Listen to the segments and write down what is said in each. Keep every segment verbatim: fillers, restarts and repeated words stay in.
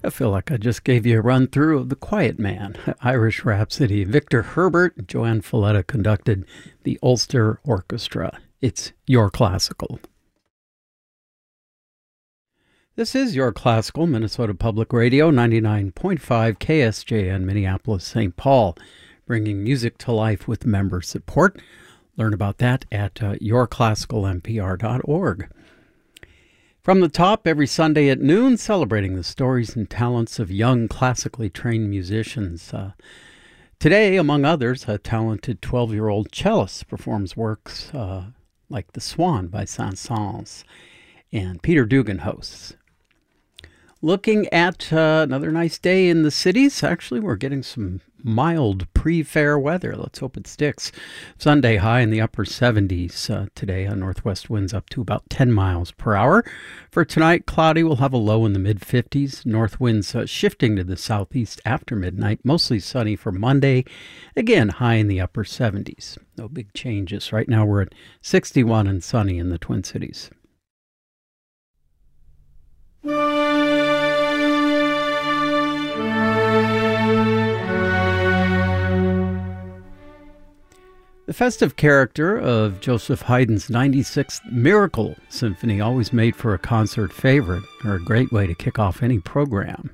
I feel like I just gave you a run through of The Quiet Man, Irish Rhapsody. Victor Herbert, Joanne Folletta conducted the Ulster Orchestra. It's Your Classical. This is Your Classical, Minnesota Public Radio, ninety-nine point five K S J N, Minneapolis, Saint Paul, bringing music to life with member support. Learn about that at uh, your classical m p r dot org. From the top, every Sunday at noon, celebrating the stories and talents of young, classically trained musicians. Uh, today, among others, a talented twelve-year-old cellist performs works uh, like The Swan by Saint-Saëns, and Peter Dugan hosts. Looking at uh, another nice day in the cities. Actually, we're getting some mild pre-fair weather. Let's hope it sticks. Sunday high in the upper seventies uh, today. On northwest winds up to about ten miles per hour. For tonight, cloudy. We'll have a low in the mid-fifties. North winds uh, shifting to the southeast after midnight. Mostly sunny for Monday. Again, high in the upper seventies. No big changes. Right now we're at sixty-one and sunny in the Twin Cities. The festive character of Joseph Haydn's ninety-sixth Miracle Symphony always made for a concert favorite, or a great way to kick off any program.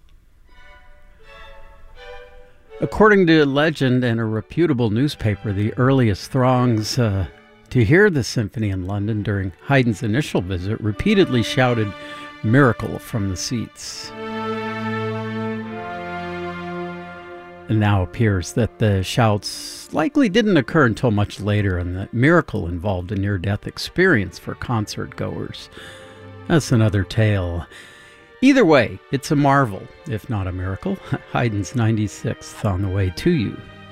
According to legend and a reputable newspaper, the earliest throngs uh, to hear the symphony in London during Haydn's initial visit repeatedly shouted "Miracle" from the seats. It now appears that the shouts likely didn't occur until much later, and that Miracle involved a near-death experience for concert-goers. That's another tale. Either way, it's a marvel, if not a miracle. Haydn's ninety-sixth on the way to you.